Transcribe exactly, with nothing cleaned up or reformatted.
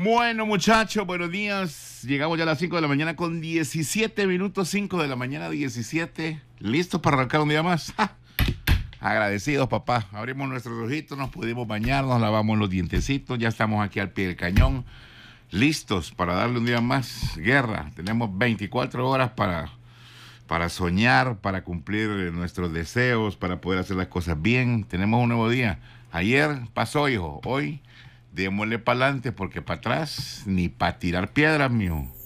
Bueno, muchachos, buenos días. Llegamos ya a las cinco de la mañana con diecisiete minutos, cinco de la mañana, diecisiete. ¿Listos para arrancar un día más? ¡Ja! Agradecidos, papá. Abrimos nuestros ojitos, nos pudimos bañar, nos lavamos los dientecitos, ya estamos aquí al pie del cañón. Listos para darle un día más guerra. Tenemos veinticuatro horas para, para soñar, para cumplir nuestros deseos, para poder hacer las cosas bien. Tenemos un nuevo día. Ayer pasó, hijo. Hoy démosle para adelante porque para atrás ni para tirar piedras, mijo.